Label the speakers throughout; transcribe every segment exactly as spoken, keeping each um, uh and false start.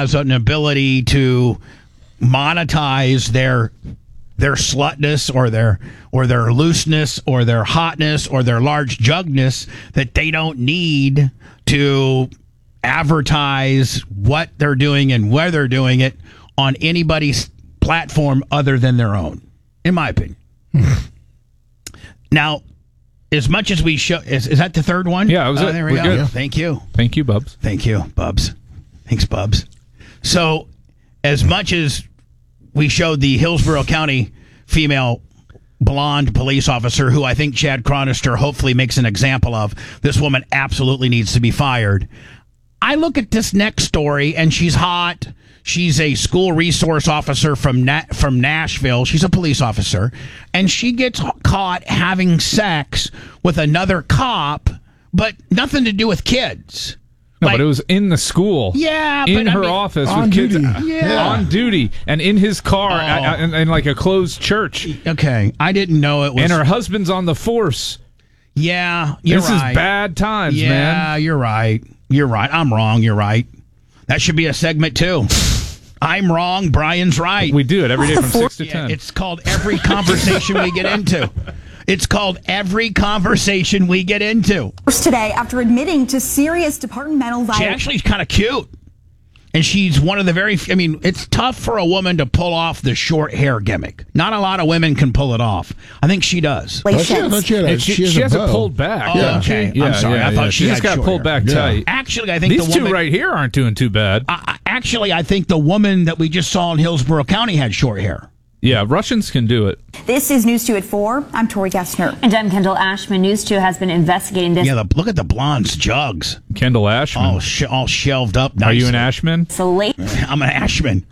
Speaker 1: has an ability to monetize their their slutness or their or their looseness or their hotness or their large jugness that they don't need to advertise what they're doing and where they're doing it on anybody's platform other than their own, in my opinion. Now, as much as we show, is, is that the third one?
Speaker 2: Yeah, it was
Speaker 1: oh,
Speaker 2: it.
Speaker 1: There we
Speaker 2: We're
Speaker 1: go.
Speaker 2: good.
Speaker 1: Thank you.
Speaker 2: Thank you, Bubs.
Speaker 1: Thank you, Bubs. Thanks, Bubs. So, as much as we showed the Hillsborough County female blonde police officer, who I think Chad Chronister hopefully makes an example of, this woman absolutely needs to be fired. I look at this next story, and she's hot. She's a school resource officer from Na- from Nashville. She's a police officer, and she gets caught having sex with another cop, but nothing to do with kids.
Speaker 2: No,
Speaker 1: Like-
Speaker 2: but it was in the school.
Speaker 1: Yeah,
Speaker 2: in
Speaker 1: but I
Speaker 2: her
Speaker 1: mean-
Speaker 2: office
Speaker 3: On
Speaker 2: with kids
Speaker 3: duty.
Speaker 1: Yeah.
Speaker 2: on duty, and in his car,
Speaker 1: Oh.
Speaker 2: a- a- in, in like a closed church.
Speaker 1: Okay, I didn't know it was.
Speaker 2: And her husband's on the force.
Speaker 1: Yeah, you're
Speaker 2: this
Speaker 1: right.
Speaker 2: is bad times,
Speaker 1: yeah,
Speaker 2: man.
Speaker 1: you're right. You're right. I'm wrong. You're right. That should be a segment too. I'm wrong. Brian's right.
Speaker 2: We do it every day from six to
Speaker 1: Yeah,
Speaker 2: ten.
Speaker 1: it's called every conversation we get into. It's called every conversation we get into.
Speaker 4: Today, after admitting to serious departmental
Speaker 1: She
Speaker 4: violation.
Speaker 1: actually is kind of cute. And she's one of the very, I mean, it's tough for a woman to pull off the short hair gimmick. Not a lot of women can pull it off. I think she does.
Speaker 3: I thought she had, I thought she had a,
Speaker 2: And she,
Speaker 3: she has,
Speaker 2: she
Speaker 3: a
Speaker 2: has
Speaker 3: bow.
Speaker 2: it pulled back.
Speaker 1: Oh,
Speaker 2: yeah.
Speaker 1: okay.
Speaker 2: Yeah,
Speaker 1: I'm sorry.
Speaker 2: yeah,
Speaker 1: I thought
Speaker 2: yeah.
Speaker 1: she
Speaker 2: just
Speaker 1: had
Speaker 2: got
Speaker 1: short
Speaker 2: pulled
Speaker 1: hair.
Speaker 2: back
Speaker 3: Yeah.
Speaker 2: tight.
Speaker 1: Actually, I think
Speaker 2: These
Speaker 1: the
Speaker 2: two
Speaker 1: woman,
Speaker 2: right here aren't doing too bad.
Speaker 1: I, I- actually, I think the woman that we just saw in Hillsborough County had short hair.
Speaker 2: Yeah, Russians can do it.
Speaker 4: This is News two at four. I'm Tori Gessner.
Speaker 5: And I'm Kendall Ashman. News two has been investigating this
Speaker 1: Yeah, the, look at the blonde's jugs.
Speaker 2: Kendall Ashman.
Speaker 1: All, sh- all shelved up.
Speaker 2: Are you an
Speaker 1: nicely.
Speaker 2: Ashman?
Speaker 5: salacious
Speaker 1: I'm an Ashman.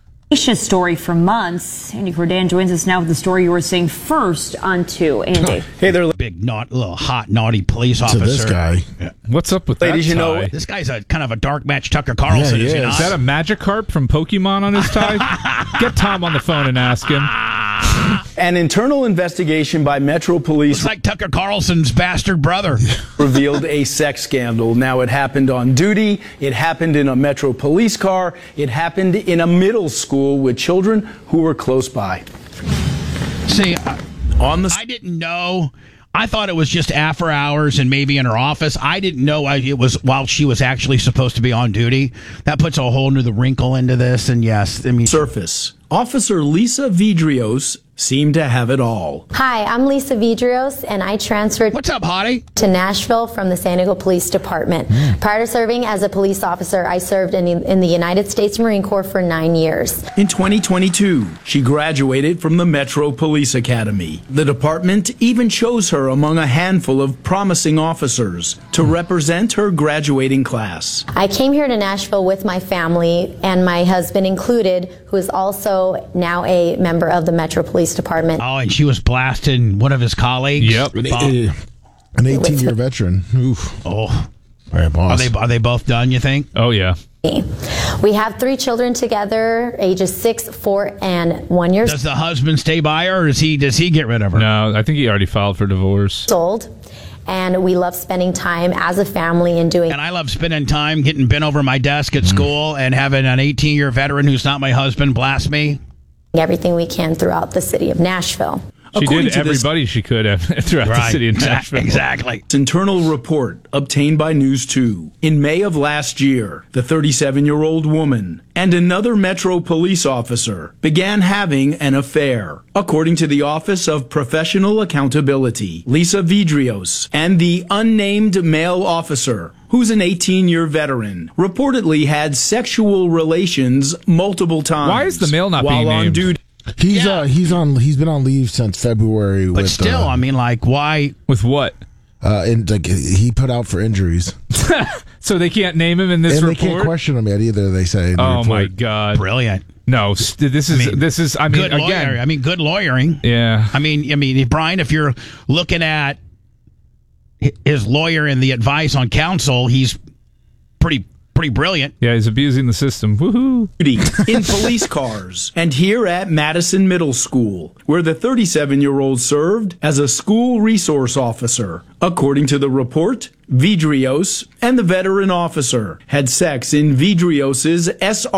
Speaker 5: story for months. Andy Cordan joins us now with the story you were saying first on two. Andy.
Speaker 6: Hey there,
Speaker 1: Big, not, little hot, naughty police
Speaker 3: To
Speaker 1: officer.
Speaker 3: this guy.
Speaker 2: What's up with
Speaker 6: Ladies,
Speaker 2: that
Speaker 6: you know-
Speaker 2: tie?
Speaker 1: This guy's a kind of a dark match Tucker Carlson,
Speaker 3: Yeah,
Speaker 1: is he
Speaker 3: he
Speaker 1: not?
Speaker 3: is.
Speaker 2: Is that a Magikarp from Pokemon on his tie? Get Tom on the phone and ask him.
Speaker 6: an internal investigation by Metro Police
Speaker 1: It's like Tucker Carlson's bastard brother.
Speaker 6: revealed a sex scandal. Now, it happened on duty, it happened in a Metro Police car, it happened in a middle school with children who were close by.
Speaker 1: See, I,
Speaker 6: On the
Speaker 1: I didn't know. I thought it was just after hours and maybe in her office. I didn't know I, it was while she was actually supposed to be on duty. That puts a whole new wrinkle into this. And yes, I mean,
Speaker 6: surface, Officer Lisa Vidrios seemed to have it all.
Speaker 7: Hi, I'm Lisa Vidrios, and I transferred
Speaker 1: what's up, hottie?
Speaker 7: to Nashville from the San Diego Police Department. Prior to serving as a police officer, I served in, in the United States Marine Corps for nine years.
Speaker 6: In twenty twenty-two, she graduated from the Metro Police Academy. The department even chose her among a handful of promising officers to represent her graduating class.
Speaker 7: I came here to Nashville with my family, and my husband included, who is also now a member of the Metro Police Department.
Speaker 1: Oh, and she was blasting one of his colleagues.
Speaker 2: Yep.
Speaker 3: Eh, An eighteen-year veteran. Oof.
Speaker 1: Oh,
Speaker 3: All right,
Speaker 1: are
Speaker 3: boss.
Speaker 1: they are they both done? You think?
Speaker 2: Oh, yeah.
Speaker 7: We have three children together, ages six, four, and one years
Speaker 1: Does the husband stay by her, or does he does he get rid of her?
Speaker 2: No, I think he already filed for divorce.
Speaker 7: old, and we love spending time as a family and doing
Speaker 1: And I love spending time getting bent over my desk at school and having an eighteen-year veteran who's not my husband blast me.
Speaker 7: everything we can throughout the city of Nashville.
Speaker 2: She
Speaker 6: According
Speaker 2: did
Speaker 6: to this-
Speaker 2: everybody she could have throughout the city of Nashville.
Speaker 1: Exactly.
Speaker 6: Internal report obtained by News two. In May of last year, the thirty-seven-year-old woman and another Metro police officer began having an affair. According to the Office of Professional Accountability, Lisa Vidrios and the unnamed male officer, who's an eighteen-year veteran, reportedly had sexual relations multiple times.
Speaker 2: Why is the male not
Speaker 6: while
Speaker 2: being
Speaker 6: on
Speaker 2: named?
Speaker 6: duty?
Speaker 3: He's
Speaker 1: Yeah.
Speaker 3: uh he's on he's been on leave since February.
Speaker 1: But
Speaker 3: with,
Speaker 1: still,
Speaker 3: uh,
Speaker 1: I mean, like, why?
Speaker 2: With what?
Speaker 3: uh, and like he put out for injuries,
Speaker 2: So they can't name him in this
Speaker 3: and they
Speaker 2: report?
Speaker 3: can't question him yet either. They say. In the
Speaker 2: Oh,
Speaker 3: report.
Speaker 2: my God.
Speaker 1: Brilliant.
Speaker 2: No, st- this is,
Speaker 1: I mean,
Speaker 2: this is, I mean,
Speaker 1: Good
Speaker 2: again.
Speaker 1: lawyer. I mean, good lawyering.
Speaker 2: Yeah.
Speaker 1: I mean, I mean, Brian, if you're looking at his lawyer and the advice on counsel, he's pretty pretty brilliant.
Speaker 2: Yeah, he's abusing the system. Woohoo.
Speaker 6: in police cars, and here at Madison Middle School, where the thirty-seven-year-old served as a school resource officer. According to the report, Vidrios and the veteran officer had sex in Vidrios's S R